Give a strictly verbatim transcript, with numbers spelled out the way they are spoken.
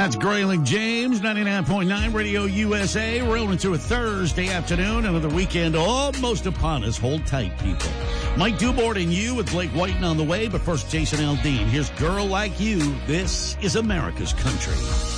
That's Grayling James, ninety-nine point nine Radio U S A, rolling through a Thursday afternoon. Another weekend almost upon us. Hold tight, people. Mike Dubord and you with Blake Whiten on the way, but first Jason Aldean. Here's Girl Like You. This is America's Country.